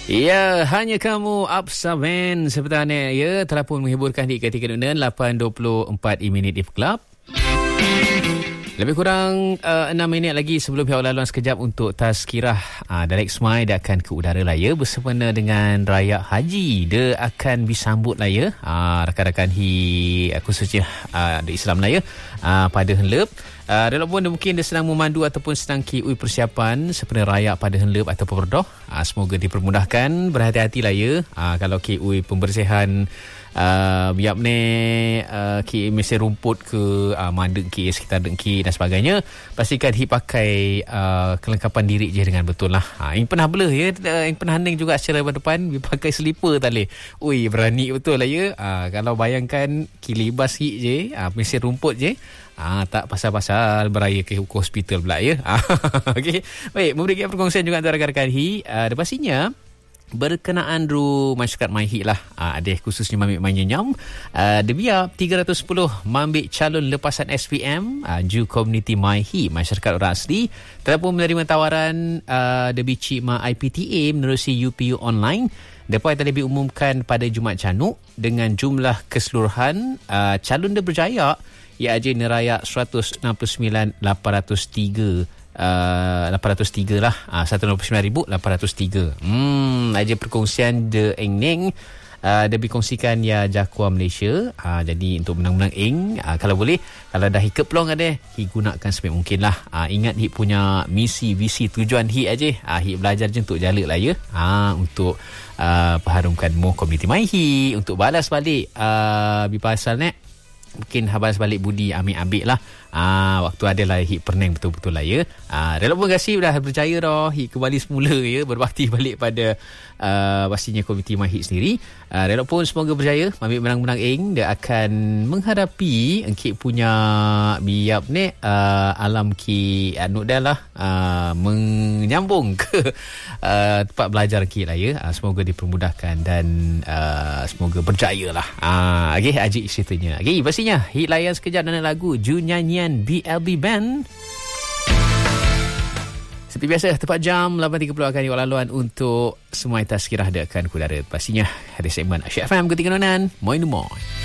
Ya, hanya kamu Absaven sebenarnya ya telah pun menghiburkan di ketika 8.24 minit di Club. Lebih kurang 6 minit lagi sebelum pihak laluan sekejap untuk tazkirah Direct Smile dia akan ke udara raya bersempena dengan Raya Haji. Dia akan disambut raya rakan-rakan khususnya di Islam raya pada henlep. Walaupun mungkin dia sedang memandu ataupun sedang kiui persiapan sempena raya pada henlep ataupun berdoh. Semoga dipermudahkan, berhati-hatilah ya. Kalau kiui pembersihan biap ni ki mesin rumput ke mandek ki sekitar dengki dan sebagainya, pastikan pakai kelengkapan diri je dengan betul lah. Yang pernah blur ya, yang pernah hening juga secara depan pakai slipper tali. Ui, berani betul lah ya. Kalau bayangkan ki libas ki je mesin rumput je, tak pasal-pasal beraya ke hospital pula ya. Okey, baik, memberikan perkongsian juga antara rakan-rakan pastinya berkenaan ru masyarakat MyHit lah. Ada khususnya Mamik Manyenyam. Dia biar 310 mambik calon lepasan SPM Ju Community MyHit masyarakat orang asli telah pun menerima tawaran Debi Cik Ma IPTA menerusi UPU online. Depa telah diumumkan pada Jumaat Canuk dengan jumlah keseluruhan calon dia berjaya ia aja neraya 169,803 lah 169,803. Aja perkongsian de Eng dia berkongsikan ya Jakwa Malaysia. Jadi untuk menang-menang kalau boleh, kalau dah hik pelong ada gunakan sebaik mungkin lah. Ingat hik punya misi, visi, tujuan hik aja. Hik belajar je untuk jalak lah ya. Untuk perharumkan komuniti MyHit, untuk balas balik pasal ni mungkin balas balik budi ambil lah. Waktu adalah hik perneng betul-betul lah ya. Rela pun kasih dah berjaya dah hik kembali semula ya, berbakti balik pada pastinya komuniti MyHit sendiri. Rela pun semoga berjaya ambil menang-menang dia akan menghadapi engkit punya biap ni alam ki anu dah lah menyambung ke tempat belajar ki lah ya. Semoga dipermudahkan dan semoga berjaya lah. Okey, ajik ceritanya. Okey, pastinya hit layan sekejap dengan lagu Ju nyanyian BLB Band. Seperti biasa, tepat jam 8.30 akan diwak laluan untuk semua tazkirah dia akan kudara. Pastinya ada segmen Asyik FM ketinggalan Moin Moin.